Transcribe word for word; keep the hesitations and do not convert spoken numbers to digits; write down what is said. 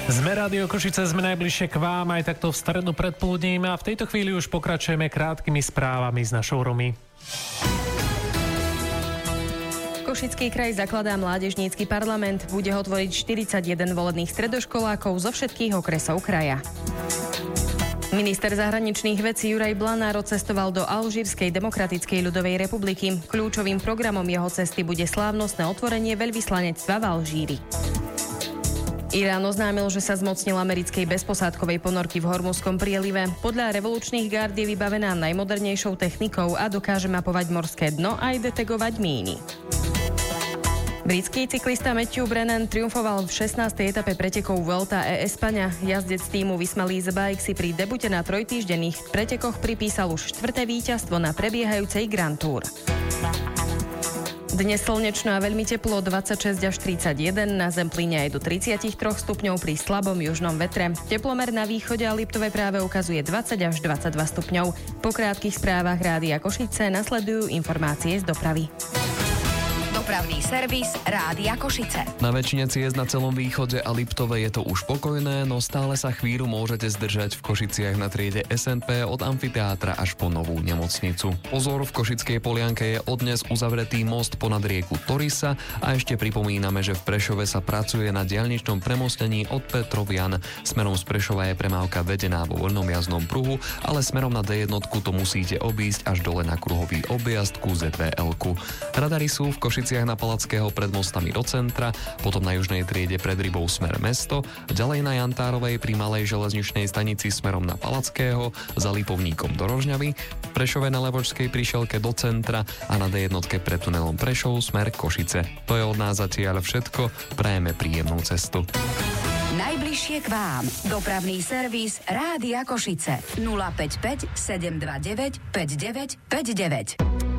Sme Rádio Košice, sme najbližšie k vám aj takto v stredu predpoludním a v tejto chvíli už pokračujeme krátkými správami s našou Romy. Košický kraj zakladá mládežnícky parlament. Bude ho tvoriť štyridsaťjeden volebných stredoškolákov zo všetkých okresov kraja. Minister zahraničných vecí Juraj Blanár odcestoval do Alžírskej demokratickej ľudovej republiky. Kľúčovým programom jeho cesty bude slávnostné otvorenie veľvyslanectva v Alžíri. Irán oznámil, že sa zmocnil americkej bezposádkovej ponorky v Hormuzskom prielive. Podľa revolučných gárd je vybavená najmodernejšou technikou a dokáže mapovať morské dno aj detegovať míny. Britský cyklista Matthew Brennan triumfoval v šestnástej etape pretekov Vuelta a España. Jazdec týmu Visma Lease Bike si pri debute na trojtýždenných pretekoch pripísal už štvrté víťazstvo na prebiehajúcej Grand Tour. Dnes slnečno a veľmi teplo, dvadsaťšesť až tridsaťjeden, na Zemplíne aj do tridsaťtri stupňov pri slabom južnom vetre. Teplomer na východe a Liptove práve ukazuje dvadsať až dvadsaťdva stupňov. Po krátkych správach Rádia Košice nasledujú informácie z dopravy. Dopravný servis Rádia Košice. Na väčšine ciest na celom východe a Liptove je to už pokojné, no stále sa chvíľu môžete zdržať v Košiciach na triede es en pé od amfiteátra až po novú nemocnicu. Pozor, v Košickej Polianke je od dnes uzavretý most ponad rieku Torisa a ešte pripomíname, že v Prešove sa pracuje na diaľničnom premostení od Petrovian. Smerom z Prešova je premávka vedená vo voľnom jazdnom pruhu, ale smerom na dé jedna to musíte obísť až dole na kruhový objazd ku zet vé elku. Radary sú v Košiciach na Palackého pred mostami do centra, potom na južnej triede pred Rybou smer mesto, ďalej na Jantárovej pri malej železničnej stanici smerom na Palackého, za Lipovníkom do Rožňavy, v Prešove na Levočskej prišielke do centra a na dé jedna pred tunelom Prešov smer Košice. To je od nás zatiaľ všetko, prajeme príjemnú cestu. Najbližšie k vám. Dopravný servis Rádia Košice. nula päť päť sedem dva deväť päť deväť päť deväť.